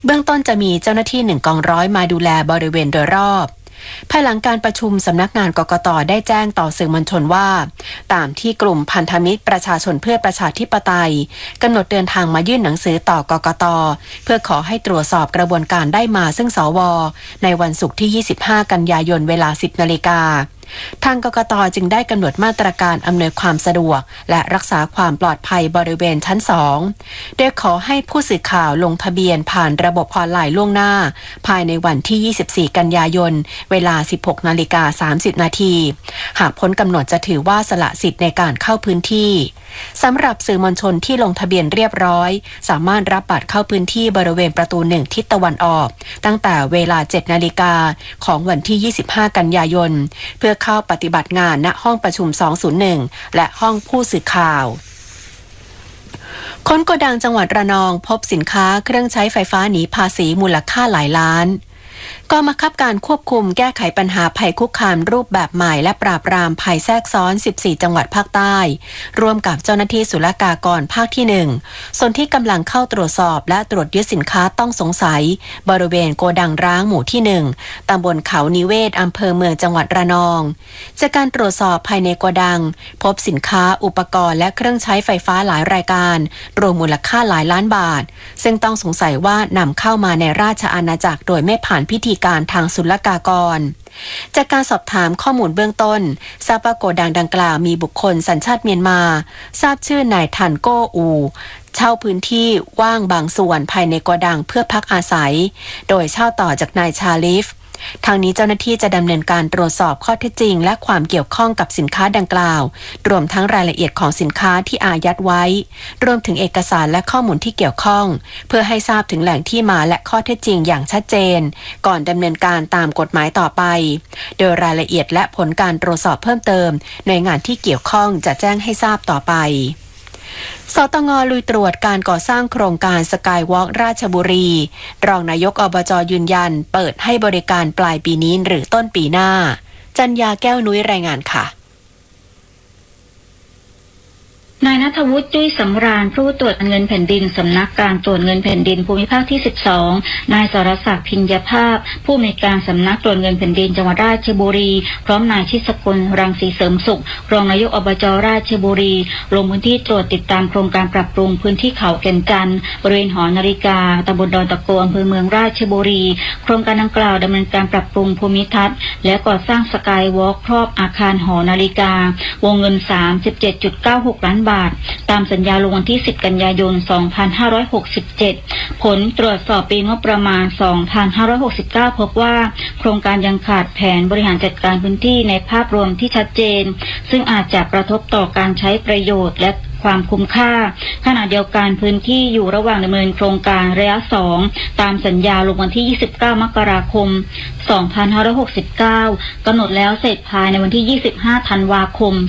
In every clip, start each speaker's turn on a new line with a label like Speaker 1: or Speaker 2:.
Speaker 1: เบื้องต้นจะมีเจ้าหน้าที่1กองร้อยมาดูแลบริเวณโดยรอบภายหลังการประชุมสำนักงานกกต.ได้แจ้งต่อสื่อมวลชนว่าตามที่กลุ่มพันธมิตรประชาชนเพื่อประชาธิปไตยกำหนดเดินทางมายื่นหนังสือต่อกกต.เพื่อขอให้ตรวจสอบกระบวนการได้มาซึ่งสว.ในวันศุกร์ที่25กันยายนเวลา 10 นาฬิกาทางกกต.จึงได้กำหนดมาตรการอำนวยความสะดวกและรักษาความปลอดภัยบริเวณชั้น2โดยขอให้ผู้สื่อข่าวลงทะเบียนผ่านระบบออนไลน์ล่วงหน้าภายในวันที่24กันยายนเวลา 16:30 นาทีหากพ้นกำหนดจะถือว่าสละสิทธิ์ในการเข้าพื้นที่สำหรับสื่อมวลชนที่ลงทะเบียนเรียบร้อยสามารถรับบัตรเข้าพื้นที่บริเวณประตู1ทิศตะวันออกตั้งแต่เวลา 7 นาฬิกาของวันที่25กันยายนเพื่อเข้าปฏิบัติงานณห้องประชุม201และห้องผู้สื่อข่าวค้นโกดังจังหวัดระนองพบสินค้าเครื่องใช้ไฟฟ้าหนีภาษีมูลค่าหลายล้านกองบังคับการควบคุมแก้ไขปัญหาภัยคุกคามรูปแบบใหม่และปราบปรามภัยแทรกซ้อน14จังหวัดภาคใต้ร่วมกับเจ้าหน้าที่ศุลกากรภาคที่1ส่วนที่กำลังเข้าตรวจสอบและตรวจยึดสินค้าต้องสงสัยบริเวณโกดังร้างหมู่ที่1ตำบลเขานิเวศอำเภอเมืองจังหวัดระนองจากการตรวจสอบภายในโกดังพบสินค้าอุปกรณ์และเครื่องใช้ไฟฟ้าหลายรายการรวมมูลค่าหลายล้านบาทซึ่งต้องสงสัยว่านำเข้ามาในราชอาณาจักรโดยไม่ผ่านพิธีการทางศุลกากรจากการสอบถามข้อมูลเบื้องต้นทราบว่าโกดังดังกล่าวมีบุคคลสัญชาติเมียนมาทราบชื่อนายทันโกอูเช่าพื้นที่ว่างบางส่วนภายในโกดังเพื่อพักอาศัยโดยเช่าต่อจากนายชาลิฟทางนี้เจ้าหน้าที่จะดำเนินการตรวจสอบข้อเท็จจริงและความเกี่ยวข้องกับสินค้าดังกล่าวรวมทั้งรายละเอียดของสินค้าที่อายัดไว้รวมถึงเอกสารและข้อมูลที่เกี่ยวข้องเพื่อให้ทราบถึงแหล่งที่มาและข้อเท็จจริงอย่างชัดเจนก่อนดำเนินการตามกฎหมายต่อไปโดยรายละเอียดและผลการตรวจสอบเพิ่มเติมหน่วยงานที่เกี่ยวข้องจะแจ้งให้ทราบต่อไปสตง.ลุยตรวจการก่อสร้างโครงการสกายวอล์กราชบุรีรองนายกอบจ.ยืนยันเปิดให้บริการปลายปีนี้หรือต้นปีหน้าจันยาแก้วนุ้ยรายงานค่ะ
Speaker 2: นายณัฐวุฒิ จุ้ยสำราญผู้ตรวจเงินแผ่นดินสำนักการตรวจเงินแผ่นดินภูมิภาคที่12นายสรศักดิ์พิญญภาพผู้อำนวยการสำนักตรวจเงินแผ่นดินจังหวัดราชบุรีพร้อมนายชิสกุลรังสีเสริมสุขรองนายกอบจ.ราชบุรีลงพื้นที่ตรวจติดตามโครงการปรับปรุงพื้นที่เขาแก่นจันทร์บริเวณหอนาฬิกาตำบลดอนตะโกอำเภอเมืองราชบุรีโครงการดังกล่าวดำเนินการปรับปรุงภูมิทัศน์และก่อสร้างสกายวอล์กครอบอาคารหอนาฬิกาวงเงิน 37.96 ล้านบาทตามสัญญาลงวันที่ 10 กันยายน 2567 ผลตรวจสอบปีงบประมาณ 2569 พบว่าโครงการยังขาดแผนบริหารจัดการพื้นที่ในภาพรวมที่ชัดเจนซึ่งอาจจะกระทบต่อการใช้ประโยชน์และความคุ้มค่าขณะเดียวกันพื้นที่อยู่ระหว่างดำเนินโครงการระยะ2ตามสัญญาลงวันที่ 29 มกราคม 2569 กำหนดแล้วเสร็จภายในวันที่ 25 ธันวาคม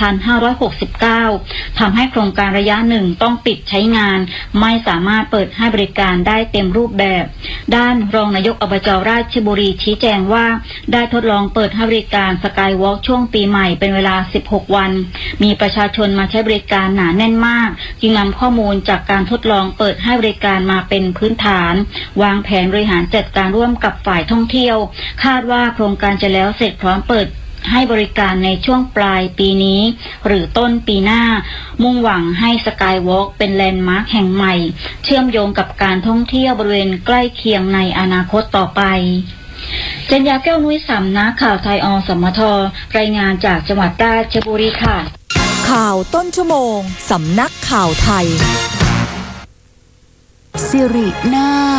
Speaker 2: 2569 ทำให้โครงการระยะ1ต้องปิดใช้งานไม่สามารถเปิดให้บริการได้เต็มรูปแบบด้านรองนายกอบจ.ราชบุรีชี้แจงว่าได้ทดลองเปิดให้บริการสกายวอล์กช่วงปีใหม่เป็นเวลา 16 วันมีประชาชนมาใช้บริการหนาแน่นมากจึงนำข้อมูลจากการทดลองเปิดให้บริการมาเป็นพื้นฐานวางแผนบริหารจัดการร่วมกับฝ่ายท่องเที่ยวคาดว่าโครงการจะแล้วเสร็จพร้อมเปิดให้บริการในช่วงปลายปีนี้หรือต้นปีหน้ามุ่งหวังให้สกายวอล์กเป็นแลนด์มาร์คแห่งใหม่เชื่อมโยงกับการท่องเที่ยวบริเวณใกล้เคียงในอนาคตต่อไปจันยาแก้วนุ้ยสำนักข่าวไทยอสมทรายงานจากจังหวัดราชบุรีค่ะ
Speaker 3: ข่าวต้นชั่วโมงสำนักข่าวไทยสิรินา